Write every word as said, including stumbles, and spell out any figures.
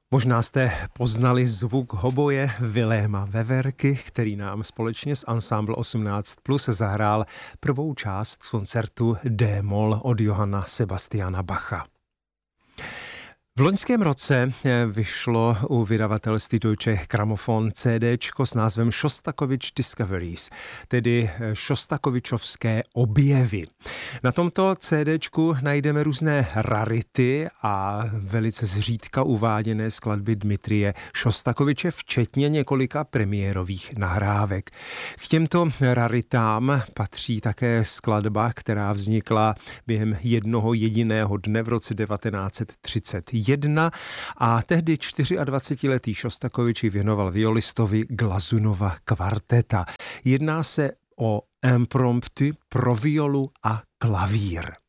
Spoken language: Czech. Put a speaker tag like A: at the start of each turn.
A: Možná jste poznali zvuk hoboje Viléma Veverky, který nám společně s Ensemble osmnáct plus zahrál prvou část z koncertu D-moll od Johanna Sebastiana Bacha. V loňském roce vyšlo u vydavatelství Deutsche Grammophon CDčko s názvem Šostakovič Discoveries, tedy šostakovičovské objevy. Na tomto CDčku najdeme různé rarity a velice zřídka uváděné skladby Dmitrije Šostakoviče, včetně několika premiérových nahrávek. K těmto raritám patří také skladba, která vznikla během jednoho jediného dne v roce devatenáct set třicet jedna a tehdy dvacetčtyřletý Šostakovič ji věnoval violistovi Glazunova kvarteta. Jedná se o impromptu pro violu a klavír.